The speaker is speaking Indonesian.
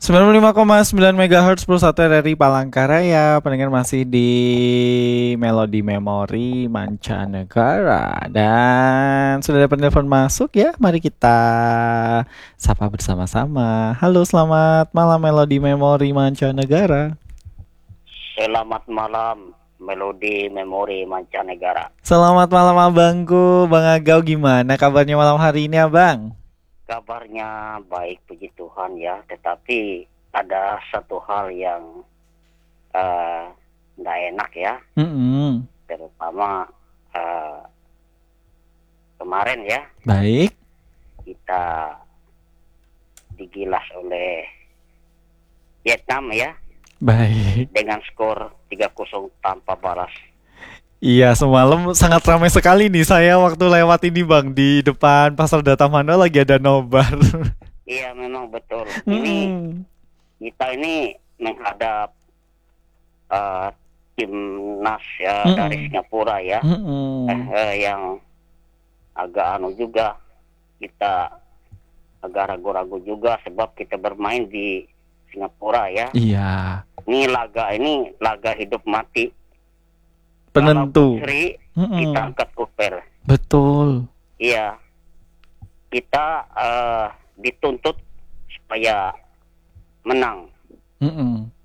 95,9 MHz Pusat RRI Palangkaraya. Pendengar masih di Melodi Memori Mancanegara. Dan sudah ada penelpon masuk ya. Mari kita sapa bersama-sama. Halo, selamat malam Melodi Memori Mancanegara. Selamat malam, Melodi Memori Mancanegara. Selamat malam abangku. Bang Agau gimana kabarnya malam hari ini abang? Kabarnya baik, puji Tuhan ya. Tetapi ada satu hal yang nggak enak ya. Mm-mm. Terutama kemarin ya, Baik. kita digilas oleh Vietnam ya, Baik. dengan skor 3-0 tanpa balas. Iya, semalam sangat ramai sekali nih saya waktu lewat ini Bang di depan Pasar Data Mano lagi ada nobar. Iya, memang betul. Ini Mm-mm. kita ini menghadap eh, timnas ya dari Mm-mm. Singapura ya, Mm-mm. yang agak juga, kita agak ragu-ragu juga sebab kita bermain di Singapura ya. Iya, Ini laga hidup mati. Kalaupun penentu. seri, kita Mm-mm. angkat kuper. Betul. Iya, kita dituntut supaya menang. Mm-mm.